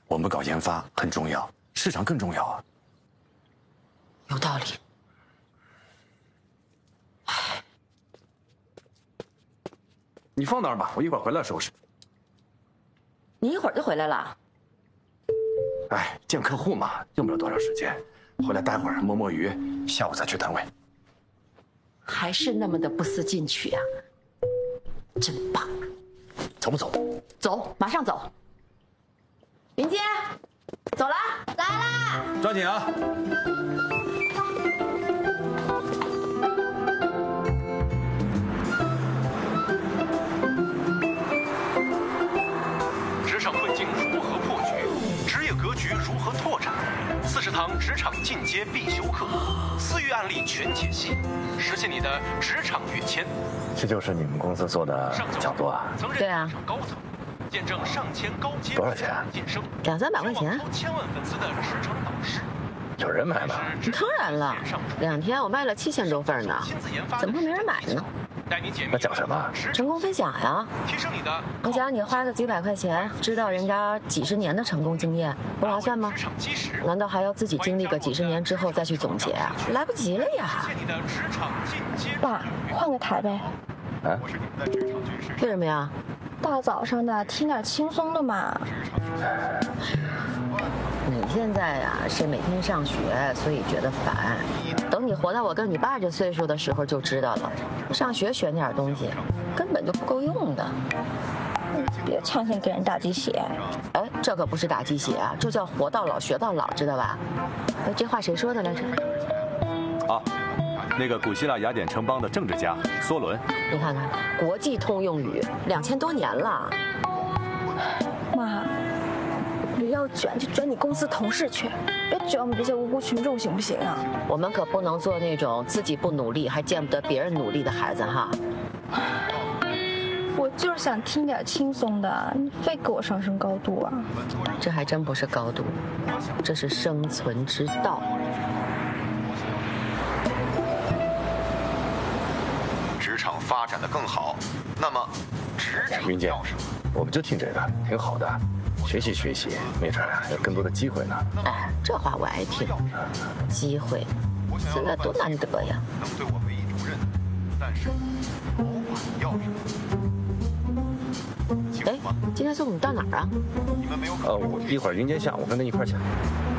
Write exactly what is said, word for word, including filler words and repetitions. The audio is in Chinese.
我们搞研发很重要，市场更重要啊。 有道理。 你放那儿吧，我一会儿回来收拾。 你一会儿就回来了？ 哎，见客户嘛，用不了多长时间。回来待会儿摸摸鱼，下午再去单位。 还是那么的不思进取啊！真棒。 走不走？ 走，马上走。林杰，走了， 来啦！ 抓紧啊！ 职场困境如何破局？职业格局如何拓展？四十堂职场进阶必修课，私域案例全解析，实现你的职场跃迁。 这就是你们公司做的讲座啊？ 对啊。 高层，见证上千高阶多少钱？ 晋升， 两三百块钱。 千万粉丝的职场导师。 有人买吗？ 当然了，两天我卖了七千多份呢，怎么会没人买呢？ 那讲什么？ 成功分享呀！你想你花个几百块钱，知道人家几十年的成功经验，不划算吗？难道还要自己经历个几十年之后再去总结啊？来不及了呀！ 爸，换个台呗。 啊？ 为什么呀？ 大早上的听点轻松的嘛。 你现在呀是每天上学，所以觉得烦。等你活到我跟你爸这岁数的时候就知道了，上学学那点东西根本就不够用的。 别强行给人打鸡血。 哎，这可不是打鸡血啊，这叫活到老学到老，知道吧？哎，这话谁说的来着？ 啊，那个古希腊雅典城邦的政治家梭伦。 你看看，国际通用语，两千多年了。 妈。你要卷就卷你公司同事去，别卷我们这些无辜群众，行不行啊？ 我们可不能做那种自己不努力还见不得别人努力的孩子哈。 我就是想听点轻松的，你非给我上升高度啊！ 这还真不是高度，这是生存之道。 职场发展的更好，那么职场云姐，我们就听这个，挺好的。学习学习，没准有更多的机会呢。 哎，这话我爱听。机会，现在多难得呀！ 能对我委以重任，但是保管要什么？ 哎，今天中午你到哪儿啊？ 你们没有？ 呃，我一会儿云姐下，我跟她一块儿去。